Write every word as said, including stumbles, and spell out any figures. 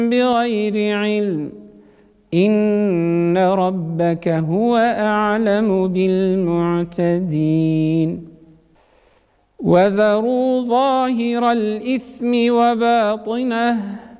بغير علم إن ربك هو أعلم بالمعتدين وذروا ظاهر الإثم وباطنه